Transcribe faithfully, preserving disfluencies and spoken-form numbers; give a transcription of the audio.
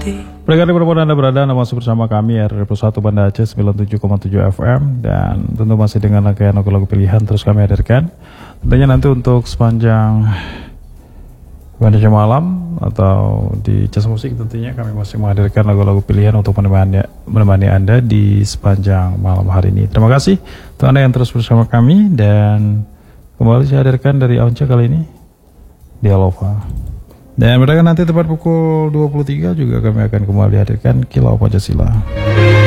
Mereka dimanapun Anda berada, Anda masih bersama kami R R P satu Banda Aceh sembilan puluh tujuh koma tujuh F M. Dan tentu masih dengan rangkaian lagu-lagu pilihan terus kami hadirkan. Tentunya nanti untuk sepanjang Indonesia Malam atau di Cas Musik tentunya kami masih menghadirkan lagu-lagu pilihan untuk menemani, menemani Anda di sepanjang malam hari ini. Terima kasih untuk Anda yang terus bersama kami. Dan kembali saya hadirkan dari Aunca kali ini Dialova. Dan mereka nanti tepat pukul dua puluh tiga juga kami akan kembali hadirkan Kilau Pancasila.